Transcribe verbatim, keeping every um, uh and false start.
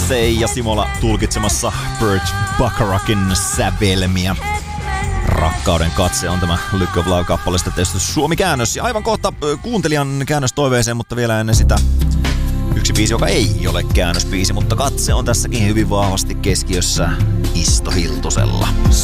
Morrissey ja Simola tulkitsemassa Burt Bacharachin sävelmiä. Rakkauden katse on tämä Look of Love-kappaleesta tehty suomi-käännös. Ja aivan kohta kuuntelijan käännöstoiveeseen, mutta vielä ennen sitä yksi biisi, joka ei ole käännösbiisi, mutta katse on tässäkin hyvin vahvasti keskiössä Isto Hiltusella.